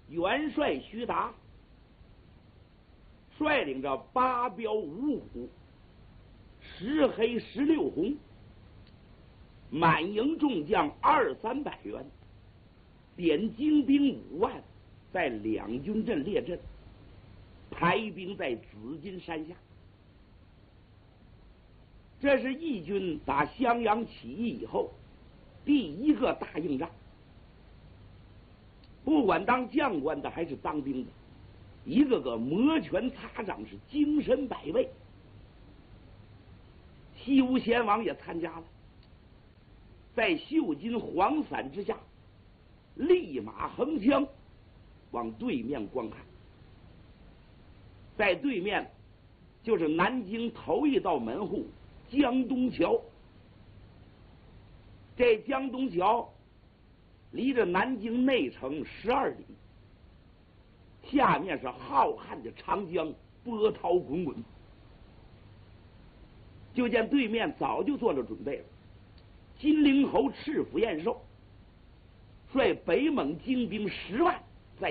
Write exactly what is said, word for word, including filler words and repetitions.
元帅徐达率领着八标五虎、十黑十六红，满营众将二三百员，点精兵五万，在两军阵列阵，排兵在紫金山下。这是义军打襄阳起义以后第一个大硬仗。不管当将官的还是当兵的，一个个摩拳擦掌，是精神百倍。西吴贤王也参加了，在绣金黄伞之下，立马横枪往对面观看。在对面就是南京头一道门户江东桥。这江东桥离着南京内城十二里，下面是浩瀚的长江，波涛滚滚。就见对面早就做了准备了，金陵侯赤府燕寿率北蒙精兵十万，